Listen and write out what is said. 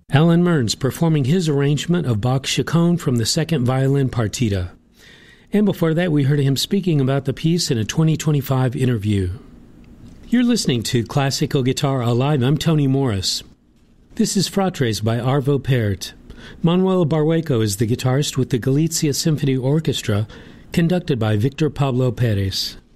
Alan Mearns performing his arrangement of Bach's Chaconne from the Second Violin Partita. And before that, we heard him speaking about the piece in a 2025 interview. You're listening to Classical Guitar Alive. I'm Tony Morris. This is Fratres by Arvo Pärt. Manuel Barrueco is the guitarist with the Galicia Symphony Orchestra, conducted by Victor Pablo Perez.